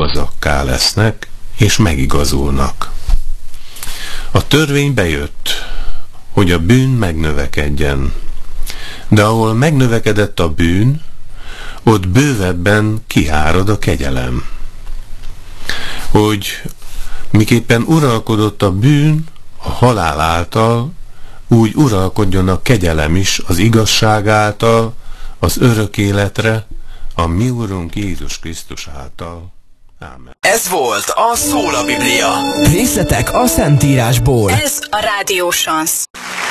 igazakká lesznek, és megigazulnak. A törvény bejött, hogy a bűn megnövekedjen. De ahol megnövekedett a bűn, ott bővebben kiárad a kegyelem. Hogy miképpen uralkodott a bűn a halál által, úgy uralkodjon a kegyelem is az igazság által, az örök életre, a mi Urunk Jézus Krisztus által. Ámen. Ez volt a Szól a Biblia. Részletek a Szentírásból. Ez a Rádió Sansz.